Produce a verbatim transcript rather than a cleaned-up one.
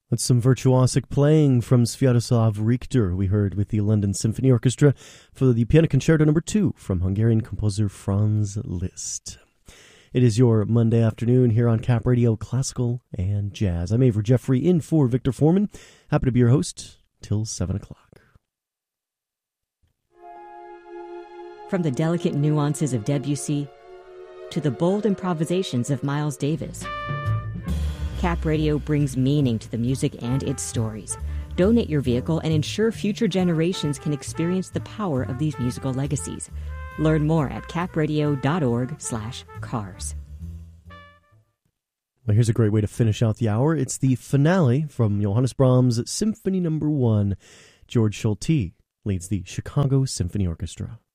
That's some virtuosic playing from Sviatoslav Richter we heard with the London Symphony Orchestra for the Piano Concerto number two from Hungarian composer Franz Liszt. It is your Monday afternoon here on Cap Radio Classical and Jazz. I'm Avery Jeffrey in for Victor Foreman. Happy to be your host till seven o'clock. From the delicate nuances of Debussy to the bold improvisations of Miles Davis, Cap Radio brings meaning to the music and its stories. Donate your vehicle and ensure future generations can experience the power of these musical legacies. Learn more at capradio.org slash cars. Well, here's a great way to finish out the hour. It's the finale from Johannes Brahms' Symphony Number One. George Solti leads the Chicago Symphony Orchestra.